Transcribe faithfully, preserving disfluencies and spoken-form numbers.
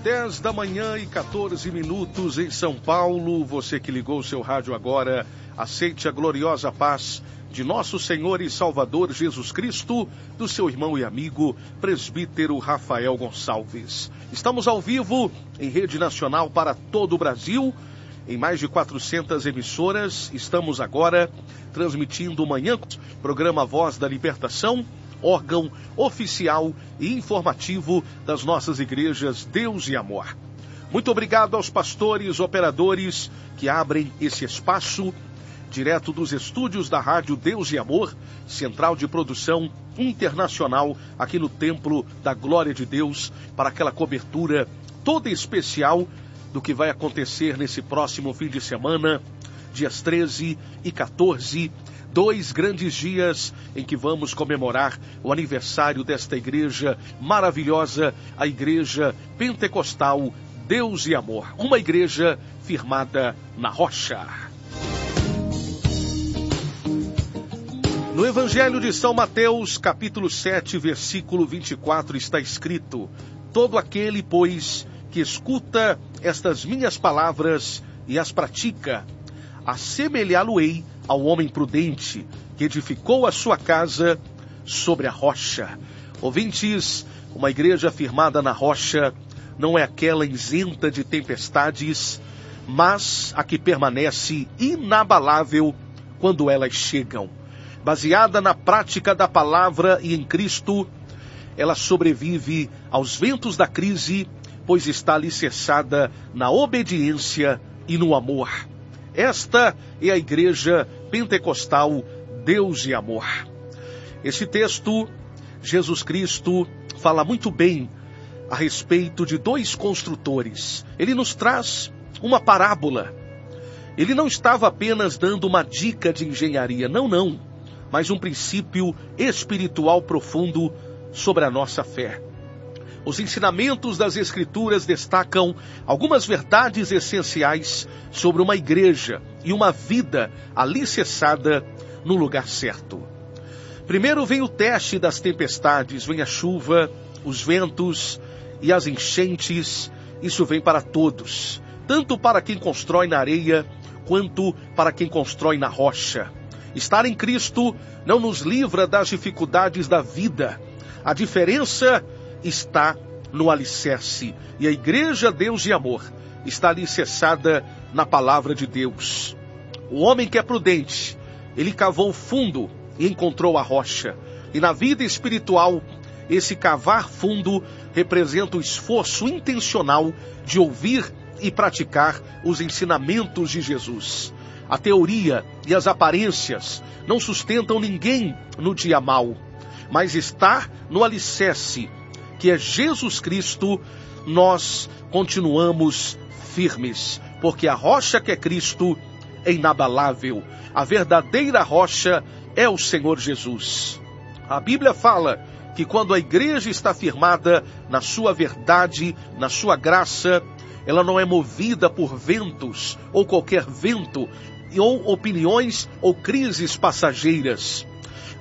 dez da manhã e quatorze minutos em São Paulo. Você que ligou o seu rádio agora, aceite a gloriosa paz de nosso Senhor e Salvador Jesus Cristo, do seu irmão e amigo, presbítero Rafael Gonçalves. Estamos ao vivo em rede nacional para todo o Brasil, em mais de quatrocentas emissoras. Estamos agora transmitindo o Manhã, programa Voz da Libertação, órgão oficial e informativo das nossas igrejas Deus e Amor. Muito obrigado aos pastores, operadores que abrem esse espaço direto dos estúdios da Rádio Deus e Amor, central de produção internacional aqui no Templo da Glória de Deus, para aquela cobertura toda especial do que vai acontecer nesse próximo fim de semana, dias treze e quatorze, dois grandes dias em que vamos comemorar o aniversário desta igreja maravilhosa, a Igreja Pentecostal Deus e Amor, uma igreja firmada na rocha. No Evangelho de São Mateus, capítulo sete, versículo vinte e quatro, está escrito: todo aquele, pois, que escuta estas minhas palavras e as pratica, assemelhá-lo-ei ao homem prudente que edificou a sua casa sobre a rocha. Ouvintes, uma igreja firmada na rocha não é aquela isenta de tempestades, mas a que permanece inabalável quando elas chegam. Baseada na prática da palavra e em Cristo, ela sobrevive aos ventos da crise, pois está alicerçada na obediência e no amor. Esta é a Igreja Pentecostal Deus e Amor. Esse texto, Jesus Cristo fala muito bem a respeito de dois construtores. Ele nos traz uma parábola. Ele não estava apenas dando uma dica de engenharia, não, não. Mas um princípio espiritual profundo sobre a nossa fé. Os ensinamentos das Escrituras destacam algumas verdades essenciais sobre uma igreja e uma vida alicerçada no lugar certo. Primeiro vem o teste das tempestades, vem a chuva, os ventos e as enchentes. Isso vem para todos, tanto para quem constrói na areia, quanto para quem constrói na rocha. Estar em Cristo não nos livra das dificuldades da vida. A diferença está no alicerce. E a Igreja Deus e Amor está alicerçada na palavra de Deus. O homem que é prudente, ele cavou fundo e encontrou a rocha. E na vida espiritual, esse cavar fundo representa o esforço intencional de ouvir e praticar os ensinamentos de Jesus. A teoria e as aparências não sustentam ninguém no dia mau, mas está no alicerce, que é Jesus Cristo, nós continuamos firmes, porque a rocha que é Cristo é inabalável. A verdadeira rocha é o Senhor Jesus. A Bíblia fala que quando a igreja está firmada na sua verdade, na sua graça, ela não é movida por ventos ou qualquer vento, ou opiniões ou crises passageiras.